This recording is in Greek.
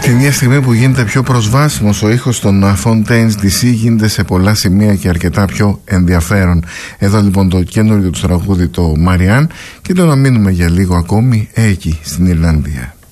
Την ίδια στιγμή που γίνεται πιο προσβάσιμος ο ήχος των Fontaines DC, γίνεται σε πολλά σημεία και αρκετά πιο ενδιαφέρον. Εδώ λοιπόν το καινούριο του τραγούδι, το Marianne, και το να μείνουμε για λίγο ακόμη εκεί στην Ιρλανδία.